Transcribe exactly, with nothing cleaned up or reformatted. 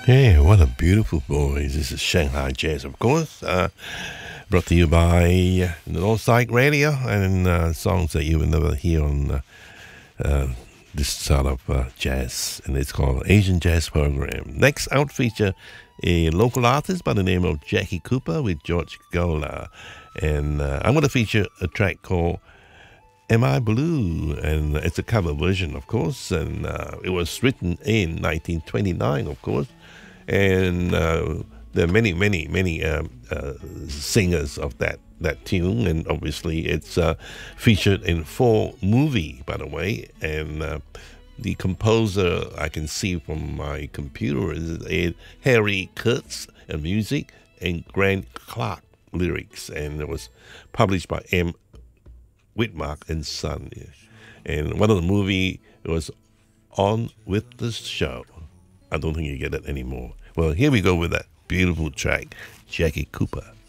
Hey, what a beautiful voice. This is Shanghai Jazz, of course. Uh, brought to you by Northside Radio and uh, songs that you will never hear on uh, uh, this sort of uh, jazz. And it's called Asian Jazz Program. Next out feature a local artist by the name of Jackie Cooper with George Gola. And uh, I'm going to feature a track called Am I Blue? And it's a cover version, of course. And uh, it was written in nineteen twenty-nine, of course. And uh, there are many, many, many uh, uh, singers of that, that tune, and obviously it's uh, featured in four movie, by the way. And uh, the composer I can see from my computer is Harry Kurtz, uh, music, and Grant Clark lyrics, and it was published by M. Whitmark and Son. And one of the movie was On With the Show. I don't think you get it anymore. Well, here we go with that beautiful track, Jackie Cooper.